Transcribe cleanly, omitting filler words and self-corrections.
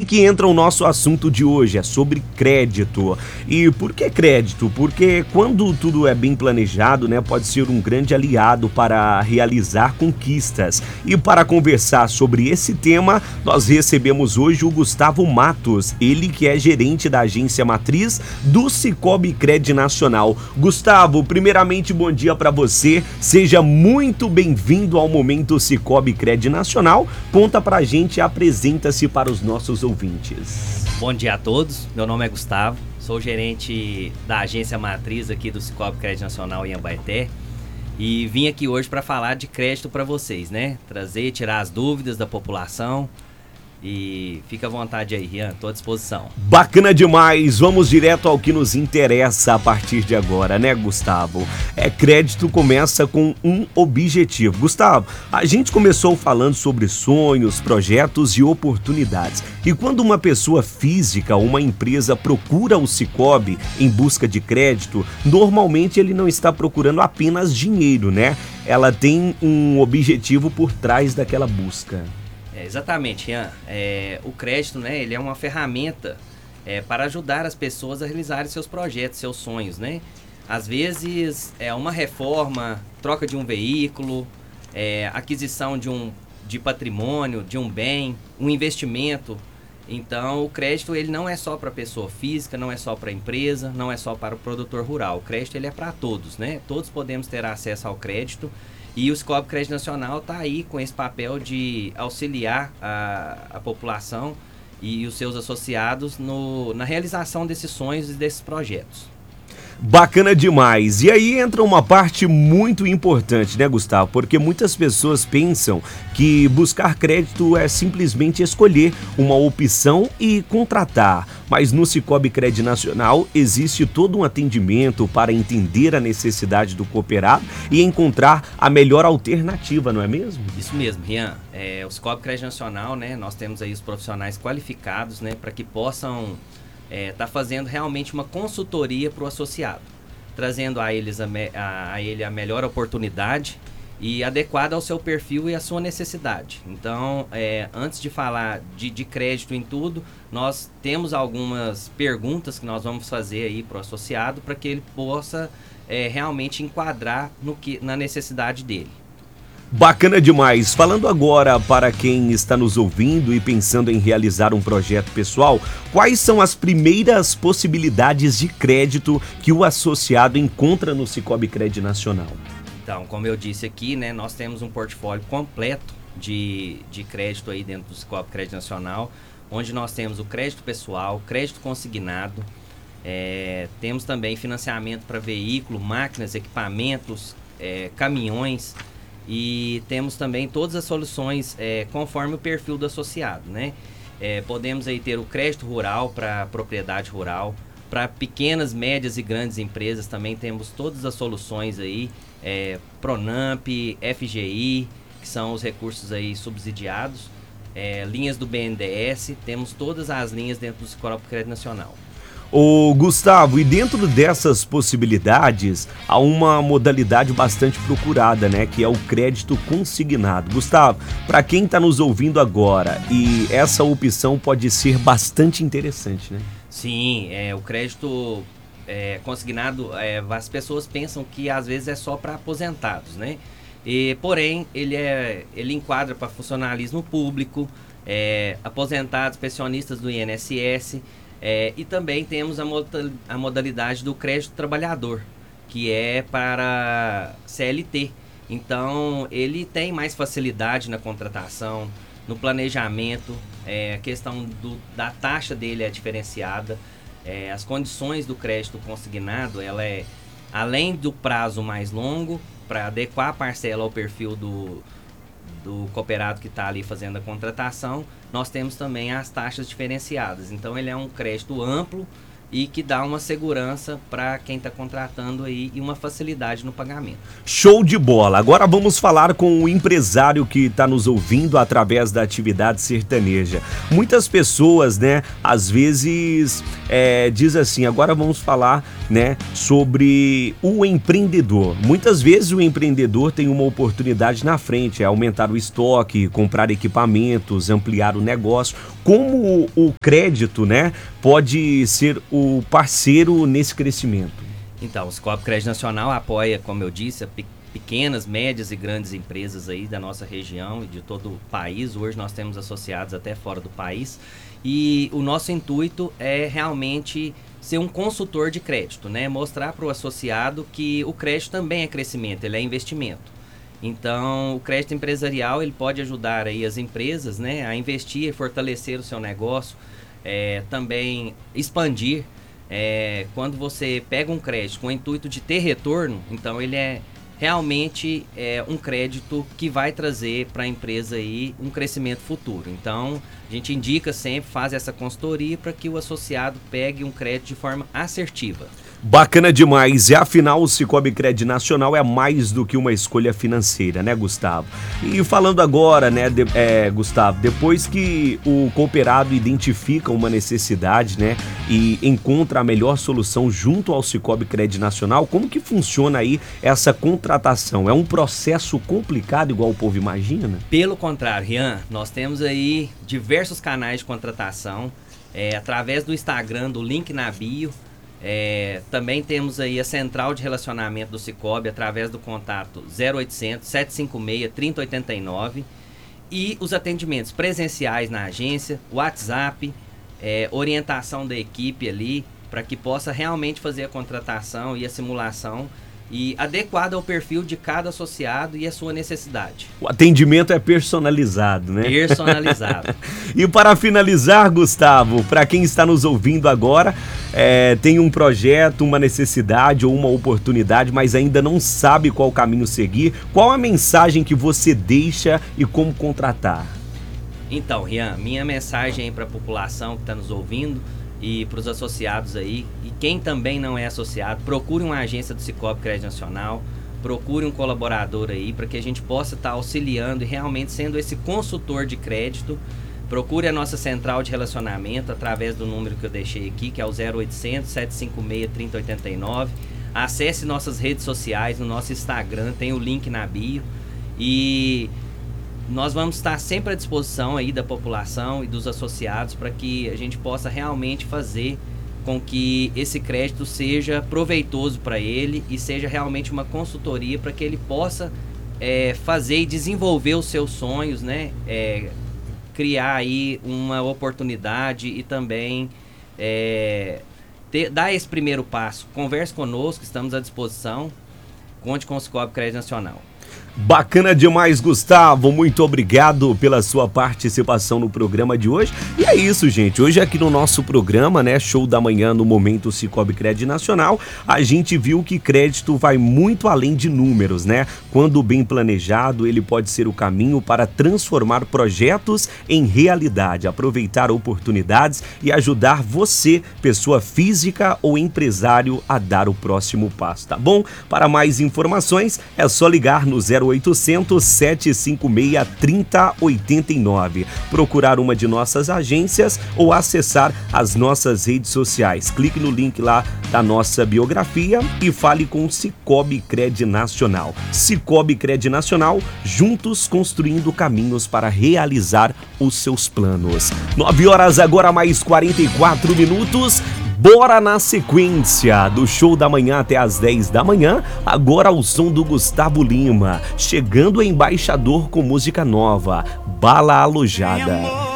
que entra o nosso assunto de hoje, é sobre crédito. E por que crédito? Porque quando tudo é bem planejado, né, pode ser um grande aliado para realizar conquistas. E para conversar sobre esse tema, nós recebemos hoje o Gustavo Matos, ele que é gerente da agência matriz do Sicoob Cred Nacional. Gustavo, primeiramente, bom dia para você, seja muito bem-vindo ao Momento Sicoob Cred Nacional. Conta pra gente e apresenta-se para os nossos ouvintes. Bom dia a todos, meu nome é Gustavo, sou gerente da agência matriz aqui do Sicoob Cred Nacional em Abaeté e vim aqui hoje para falar de crédito para vocês, né? Trazer, tirar as dúvidas da população. E fica à vontade aí, Rian, estou à disposição. Bacana demais, vamos direto ao que nos interessa a partir de agora, né, Gustavo? Crédito começa com um objetivo. Gustavo, a gente começou falando sobre sonhos, projetos e oportunidades. E quando uma pessoa física ou uma empresa procura o Sicoob em busca de crédito, normalmente ele não está procurando apenas dinheiro, né? Ela tem um objetivo por trás daquela busca. Exatamente, Rian. O crédito, né, ele é uma ferramenta para ajudar as pessoas a realizarem seus projetos, seus sonhos, né? Às vezes é uma reforma, troca de um veículo, aquisição de patrimônio, de um bem, um investimento. Então o crédito ele não é só para a pessoa física, não é só para a empresa, não é só para o produtor rural. O crédito ele é para todos, né? Todos podemos ter acesso ao crédito. E o Sicoob Cred Nacional está aí com esse papel de auxiliar a população e os seus associados na realização desses sonhos e desses projetos. Bacana demais. E aí entra uma parte muito importante, né, Gustavo? Porque muitas pessoas pensam que buscar crédito é simplesmente escolher uma opção e contratar. Mas no Sicoob Cred Nacional existe todo um atendimento para entender a necessidade do cooperado e encontrar a melhor alternativa, não é mesmo? Isso mesmo, Rian. O Sicoob Cred Nacional, né, nós temos aí os profissionais qualificados, né, para que possam tá fazendo realmente uma consultoria para o associado, trazendo a ele a melhor oportunidade e adequada ao seu perfil e à sua necessidade. Então, antes de falar de crédito em tudo, nós temos algumas perguntas que nós vamos fazer aí para o associado para que ele possa realmente enquadrar na necessidade dele. Bacana demais. Falando agora para quem está nos ouvindo e pensando em realizar um projeto pessoal, quais são as primeiras possibilidades de crédito que o associado encontra no Sicoob Cred Nacional? Então, como eu disse aqui, né, nós temos um portfólio completo de crédito aí dentro do Sicoob Cred Nacional, onde nós temos o crédito pessoal, crédito consignado, temos também financiamento para veículo, máquinas, equipamentos, caminhões. E temos também todas as soluções conforme o perfil do associado, né? Podemos aí ter o crédito rural para propriedade rural, para pequenas, médias e grandes empresas também temos todas as soluções aí, Pronamp, FGI, que são os recursos aí subsidiados, linhas do BNDES, temos todas as linhas dentro do Sicoob Cred Nacional. Ô Gustavo, e dentro dessas possibilidades, há uma modalidade bastante procurada, né? Que é o crédito consignado. Gustavo, para quem está nos ouvindo agora, e essa opção pode ser bastante interessante, né? Sim, o crédito consignado, as pessoas pensam que às vezes é só para aposentados, né? Porém, ele enquadra para funcionalismo público, aposentados, pensionistas do INSS. E também temos a modalidade do crédito trabalhador, que é para CLT. Então, ele tem mais facilidade na contratação, no planejamento, a questão da taxa dele é diferenciada. As condições do crédito consignado, ela além do prazo mais longo, para adequar a parcela ao perfil do cooperado que está ali fazendo a contratação, nós temos também as taxas diferenciadas. Então ele é um crédito amplo, e que dá uma segurança para quem está contratando aí e uma facilidade no pagamento. Show de bola! Agora vamos falar com o empresário que está nos ouvindo através da atividade sertaneja. Muitas pessoas, né, às vezes diz assim, agora vamos falar, né, sobre o empreendedor. Muitas vezes o empreendedor tem uma oportunidade na frente, é aumentar o estoque, comprar equipamentos, ampliar o negócio. Como o crédito, né, pode ser o parceiro nesse crescimento? Então, o Cicobi Crédito Nacional apoia, como eu disse, pequenas, médias e grandes empresas aí da nossa região e de todo o país. Hoje nós temos associados até fora do país. E o nosso intuito é realmente ser um consultor de crédito, né? Mostrar para o associado que o crédito também é crescimento, ele é investimento. Então, o crédito empresarial ele pode ajudar aí as empresas, né, a investir, fortalecer o seu negócio, também expandir. Quando você pega um crédito com o intuito de ter retorno, então ele é realmente um crédito que vai trazer para a empresa aí um crescimento futuro. Então, a gente indica sempre, faz essa consultoria para que o associado pegue um crédito de forma assertiva. Bacana demais, e afinal o Cicobi Crédito Nacional é mais do que uma escolha financeira, né, Gustavo? E falando agora, né, Gustavo, depois que o cooperado identifica uma necessidade, né, e encontra a melhor solução junto ao Cicobi Crédito Nacional, como que funciona aí essa contratação? É um processo complicado igual o povo imagina? Pelo contrário, Rian, nós temos aí diversos canais de contratação, através do Instagram, do link na bio. Também temos aí a central de relacionamento do Cicobi através do contato 0800 756 3089 e os atendimentos presenciais na agência, WhatsApp, orientação da equipe ali para que possa realmente fazer a contratação e a simulação e adequado ao perfil de cada associado e a sua necessidade. O atendimento é personalizado, né? Personalizado. E para finalizar, Gustavo, para quem está nos ouvindo agora, tem um projeto, uma necessidade ou uma oportunidade, mas ainda não sabe qual caminho seguir, qual a mensagem que você deixa e como contratar? Então, Rian, minha mensagem aí para a população que está nos ouvindo e para os associados aí, e quem também não é associado, procure uma agência do Cicobi Crédito Nacional, procure um colaborador aí para que a gente possa estar auxiliando e realmente sendo esse consultor de crédito. Procure a nossa central de relacionamento através do número que eu deixei aqui, que é o 0800 756 3089. Acesse nossas redes sociais, no nosso Instagram, tem o link na bio e nós vamos estar sempre à disposição aí da população e dos associados para que a gente possa realmente fazer com que esse crédito seja proveitoso para ele e seja realmente uma consultoria para que ele possa fazer e desenvolver os seus sonhos, né? Criar aí uma oportunidade e também dar esse primeiro passo. Converse conosco, estamos à disposição. Conte com o Cicobi Crédito Nacional. Bacana demais, Gustavo, muito obrigado pela sua participação no programa de hoje. E é isso, gente, hoje aqui no nosso programa, né, Show da Manhã no Momento Cicobi Crédito Nacional, a gente viu que crédito vai muito além de números, né? Quando bem planejado, ele pode ser o caminho para transformar projetos em realidade, aproveitar oportunidades e ajudar você, pessoa física ou empresário, a dar o próximo passo, tá bom? Para mais informações, é só ligar no 0800 756 3089, procurar uma de nossas agências ou acessar as nossas redes sociais. Clique no link lá da nossa biografia e fale com o Cicobi Crédito Nacional. Cicobi Crédito Nacional, juntos construindo caminhos para realizar os seus planos. 9 horas agora mais 44 minutos. Bora na sequência do Show da Manhã até às 10 da manhã, agora o som do Gustavo Lima, chegando Embaixador com música nova, Bala Alojada.